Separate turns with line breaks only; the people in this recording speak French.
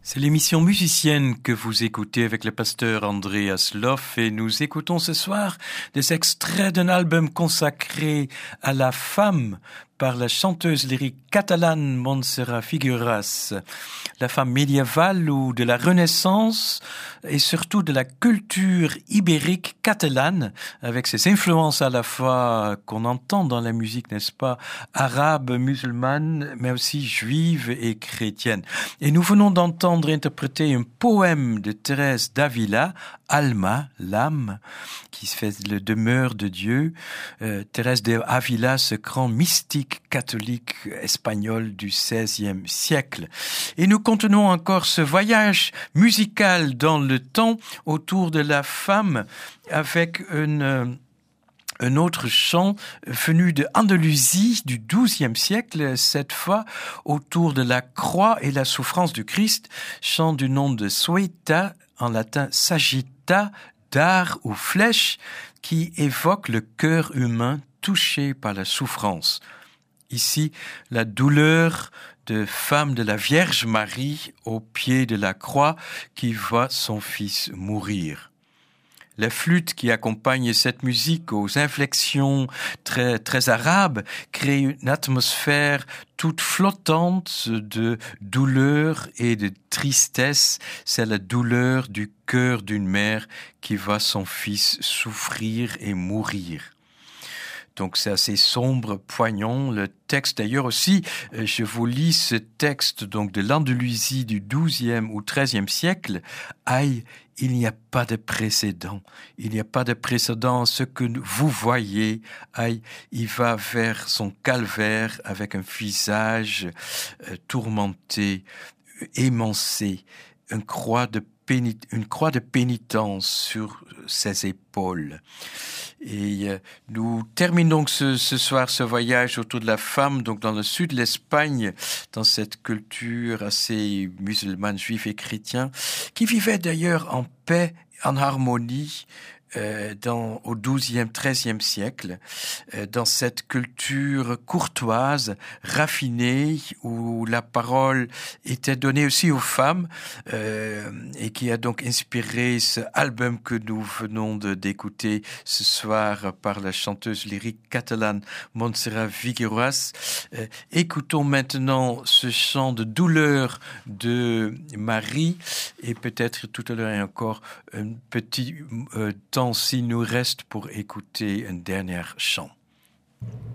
C'est l'émission musicienne que vous écoutez avec le pasteur Andreas Loff et nous écoutons ce soir des extraits d'un album consacré à la femme par la chanteuse lyrique catalane Montserrat Figueras. La femme médiévale ou de la Renaissance et surtout de la culture ibérique catalane avec ses influences à la fois qu'on entend dans la musique, n'est-ce pas, arabe, musulmane, mais aussi juive et chrétienne. Et nous venons d'entendre interpréter un poème de Thérèse d'Avila, Alma, l'âme, qui fait le demeure de Dieu. Thérèse d'Avila, ce grand mystique catholique espagnol du XVIe siècle. Et nous continuons encore ce voyage musical dans le temps autour de la femme avec un autre chant venu de Andalousie du XIIe siècle, cette fois autour de la croix et la souffrance du Christ, chant du nom de Sueta, en latin sagitta, dard ou flèche, qui évoque le cœur humain touché par la souffrance. Ici, la douleur de femme de la Vierge Marie au pied de la croix qui voit son fils mourir. La flûte qui accompagne cette musique aux inflexions très arabes crée une atmosphère toute flottante de douleur et de tristesse. C'est la douleur du cœur d'une mère qui voit son fils souffrir et mourir. Donc c'est assez sombre, poignant. Le texte d'ailleurs aussi, je vous lis ce texte donc de l'Andalousie du XIIe ou XIIIe siècle. Aïe, il n'y a pas de précédent. Il n'y a pas de précédent. Ce que vous voyez, aïe, il va vers son calvaire avec un visage tourmenté, émancé, une croix de pénitence sur ses épaules. Et nous terminons ce soir ce voyage autour de la femme, donc dans le sud de l'Espagne, dans cette culture assez musulmane, juive et chrétienne, qui vivait d'ailleurs en paix, en harmonie, au XIIe, XIIIe siècle, dans cette culture courtoise, raffinée, où la parole était donnée aussi aux femmes, et qui a donc inspiré ce album que nous venons d'écouter ce soir par la chanteuse lyrique catalane Montserrat Figueras. Écoutons maintenant ce chant de douleur de Marie, et peut-être tout à l'heure encore un petit temps s'il nous reste pour écouter un dernier chant.